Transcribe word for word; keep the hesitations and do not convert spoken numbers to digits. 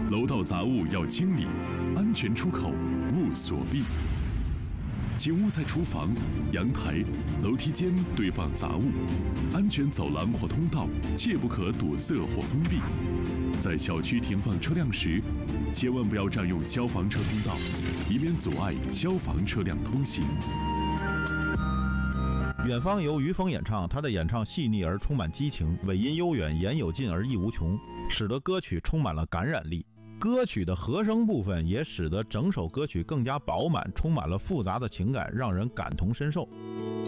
楼道杂物要清理，安全出口勿锁闭。请勿在厨房、阳台、楼梯间堆放杂物，安全走廊或通道切不可堵塞或封闭。在小区停放车辆时，千万不要占用消防车通道，以免阻碍消防车辆通行。 远方由于峰演唱，他的演唱细腻而充满激情，尾音悠远，言有尽而意无穷，使得歌曲充满了感染力。歌曲的和声部分也使得整首歌曲更加饱满，充满了复杂的情感，让人感同身受。